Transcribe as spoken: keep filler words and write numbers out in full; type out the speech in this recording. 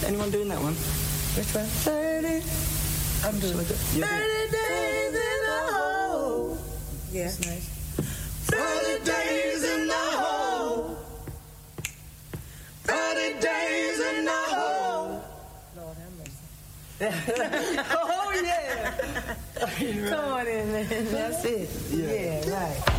Anyone doing that one? Which one? thirty. I'm doing it. thirty days in a hole. Yeah. That's nice. thirty days in the hole. thirty days in the hole. Lord have mercy. Oh, yeah. Come on in, man. That's it. Yeah. Yeah, right.